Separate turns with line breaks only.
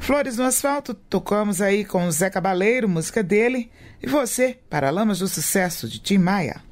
Flores no Asfalto, tocamos aí com o Zé Cabaleiro, música dele, e você, Paralamas do Sucesso, de Tim Maia.